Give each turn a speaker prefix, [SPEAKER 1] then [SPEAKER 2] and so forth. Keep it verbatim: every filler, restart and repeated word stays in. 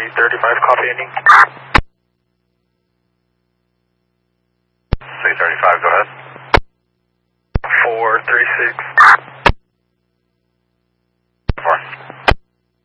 [SPEAKER 1] three thirty-five, copy ending.
[SPEAKER 2] three thirty-five, go ahead.
[SPEAKER 1] four three six.